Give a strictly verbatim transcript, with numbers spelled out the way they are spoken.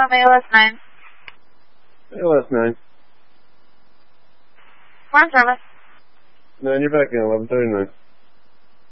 Salem A L S nine. A L S nine. One service. nine, you're back in eleven thirty-nine.